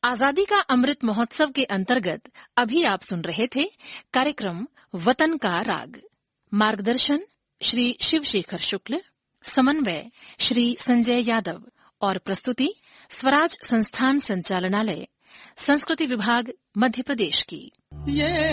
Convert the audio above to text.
आजादी का अमृत महोत्सव के अंतर्गत अभी आप सुन रहे थे कार्यक्रम वतन का राग। मार्गदर्शन श्री शिव शेखर शुक्ल, समन्वय श्री संजय यादव और प्रस्तुति स्वराज संस्थान संचालनालय, संस्कृति विभाग, मध्य प्रदेश की।